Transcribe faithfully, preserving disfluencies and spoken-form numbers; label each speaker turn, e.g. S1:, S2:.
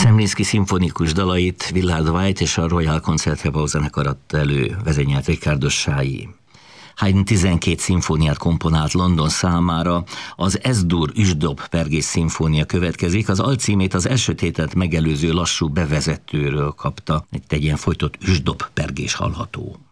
S1: Semlinszky szimfonikus dalait Willard White és a Royal Concertgebouw zenekar adta elő, vezényelt Ricardo Chailly. Haydn tizenkét szimfóniát komponált London számára, az Es-dur üsdob pergés szimfónia következik, az alcímét az első tételt megelőző lassú bevezetőről kapta, egy ilyen folytott üsdob pergés hallható.